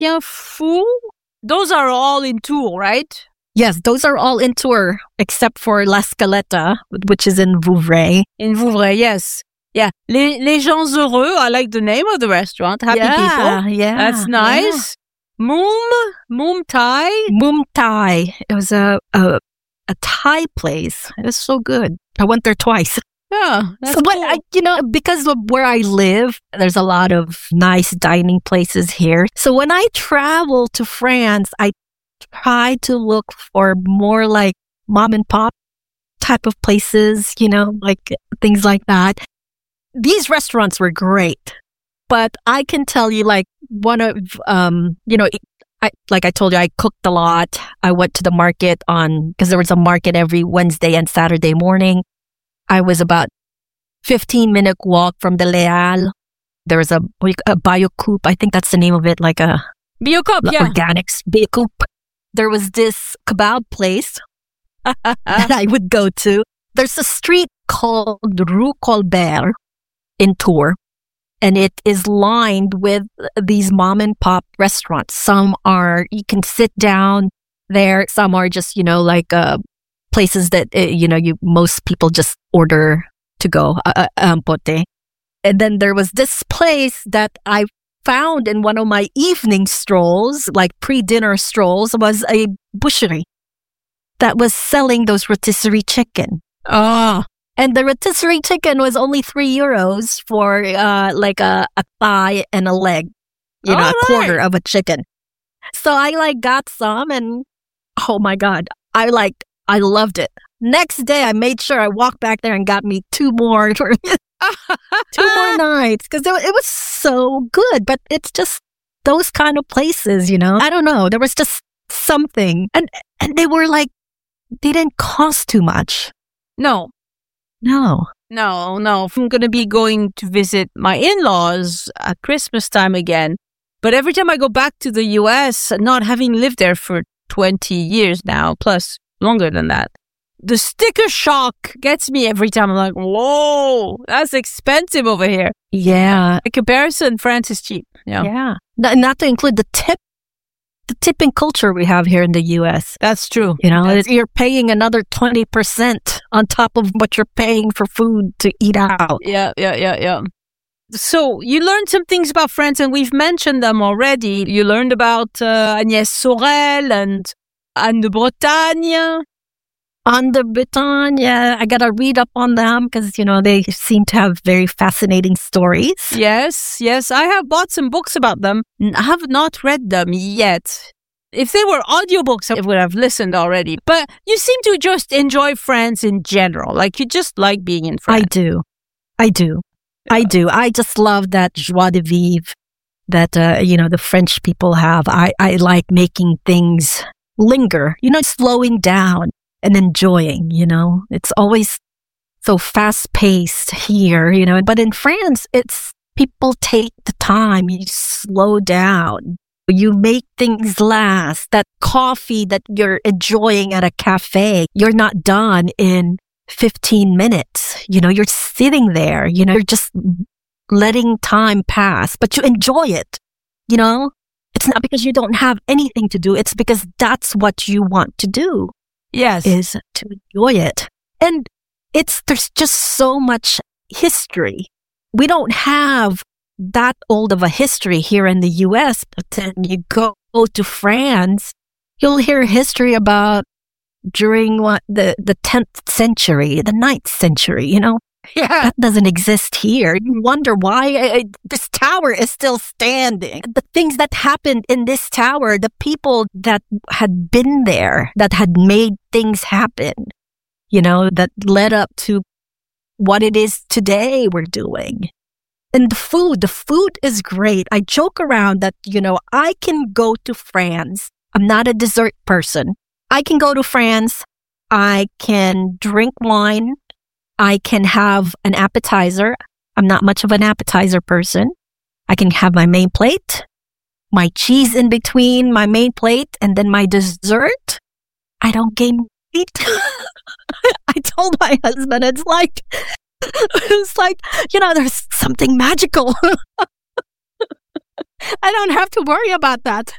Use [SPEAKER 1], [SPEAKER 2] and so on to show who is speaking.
[SPEAKER 1] Chien Fou. Those are all in Tours, right?
[SPEAKER 2] Yes, those are all in Tours, except for La Scaletta, which is in Vouvray.
[SPEAKER 1] In Vouvray, yes. Yeah. Les Gens Heureux, I like the name of the restaurant. Happy people.
[SPEAKER 2] Yeah.
[SPEAKER 1] That's nice. Yeah. Moom Thai.
[SPEAKER 2] Moom Thai. It was a Thai place. It was so good. I went there twice.
[SPEAKER 1] Yeah. That's
[SPEAKER 2] so
[SPEAKER 1] cool.
[SPEAKER 2] because of where I live, there's a lot of nice dining places here. So when I travel to France, I try to look for more like mom and pop type of places, like things like that. These restaurants were great, but I can tell you, like, one of, like I told you, I cooked a lot. I went to the market because there was a market every Wednesday and Saturday morning. I was about 15-minute walk from the Leal. There was a Biocoup. I think that's the name of it, like a
[SPEAKER 1] Biocoup, yeah.
[SPEAKER 2] Organics Biocoup. There was this kebab place that I would go to. There's a street called Rue Colbert in Tours, and it is lined with these mom and pop restaurants. Some are, you can sit down there. Some are just, places that, most people just order to go, pote. And then there was this place that I found in one of my evening strolls, like pre-dinner strolls, was a boucherie that was selling those rotisserie chicken.
[SPEAKER 1] Oh.
[SPEAKER 2] And the rotisserie chicken was only €3 for like a thigh and a leg, a quarter of a chicken. So I got some, and oh my God, I loved it. Next day, I made sure I walked back there and got me two more 2 more nights, because it was so good. But it's just those kind of places, I don't know. There was just something, and they were like, they didn't cost too much.
[SPEAKER 1] No. I'm going to be going to visit my in-laws at Christmas time again. But every time I go back to the US, not having lived there for 20 years now, plus longer than that, the sticker shock gets me every time. I'm like, whoa, that's expensive over here.
[SPEAKER 2] Yeah.
[SPEAKER 1] In comparison, France is cheap.
[SPEAKER 2] Yeah. Not to include the tipping culture we have here in the US.
[SPEAKER 1] That's true.
[SPEAKER 2] You're paying another 20% on top of what you're paying for food to eat out.
[SPEAKER 1] Yeah. So you learned some things about France, and we've mentioned them already. You learned about Agnès Sorel and Anne de Bretagne.
[SPEAKER 2] Anne de Bretagne, I got to read up on them because, they seem to have very fascinating stories.
[SPEAKER 1] Yes. I have bought some books about them. I have not read them yet. If they were audiobooks, I would have listened already. But you seem to just enjoy France in general. Like, you just like being in France.
[SPEAKER 2] I do. I just love that joie de vivre that, the French people have. I like making things linger, slowing down and enjoying, It's always so fast-paced here, But in France, it's people take the time. You slow down. You make things last. That coffee that you're enjoying at a cafe, you're not done in 15 minutes. You're sitting there, you're just letting time pass, but you enjoy it. It's not because you don't have anything to do. It's because that's what you want to do.
[SPEAKER 1] Yes.
[SPEAKER 2] Is to enjoy it. And there's just so much history. We don't have that old of a history here in the US, but then you go to France, you'll hear history about during the 10th century, the 9th century,
[SPEAKER 1] Yeah.
[SPEAKER 2] That doesn't exist here. You wonder why this tower is still standing. The things that happened in this tower, the people that had been there, that had made things happen, that led up to what it is today we're doing. And the food is great. I joke around that, I can go to France. I'm not a dessert person. I can go to France. I can drink wine. I can have an appetizer. I'm not much of an appetizer person. I can have my main plate, my cheese in between my main plate, and then my dessert. I don't gain weight. I told my husband, it's like, there's something magical. I don't have to worry about that.